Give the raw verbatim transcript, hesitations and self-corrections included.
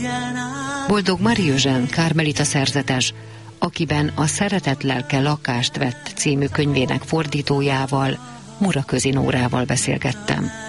Boldog Marie Eugène karmelita szerzetes, akiben a Szeretet lelke lakást vett című könyvének fordítójával, Muraközi Nórával beszélgettem.